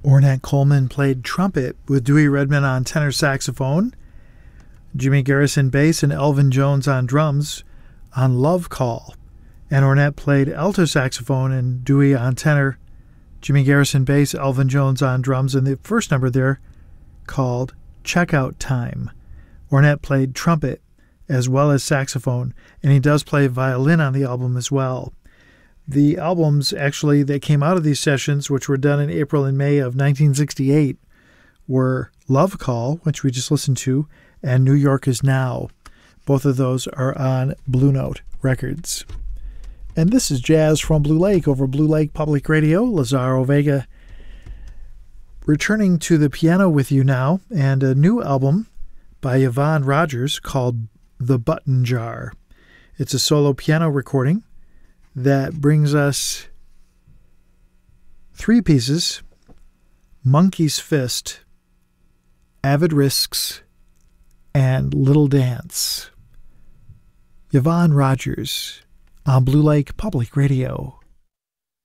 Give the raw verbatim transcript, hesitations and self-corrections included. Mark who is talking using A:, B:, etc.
A: Ornette Coleman played trumpet with Dewey Redman on tenor saxophone, Jimmy Garrison bass, and Elvin Jones on drums on Love Call. And Ornette played alto saxophone and Dewey on tenor, Jimmy Garrison bass, Elvin Jones on drums, and the first number there called Checkout Time. Ornette played trumpet as well as saxophone, and he does play violin on the album as well. The albums, actually, that came out of these sessions, which were done in April and May of nineteen sixty-eight, were Love Call, which we just listened to, and New York Is Now. Both of those are on Blue Note Records. And this is jazz from Blue Lake over Blue Lake Public Radio. Lazaro Vega returning to the piano with you now, and a new album by Yvonne Rogers called The Button Jar. It's a solo piano recording that brings us three pieces: Monkey's Fist, Avid Risks, and Little Dance. Yvonne Rogers on Blue Lake Public Radio.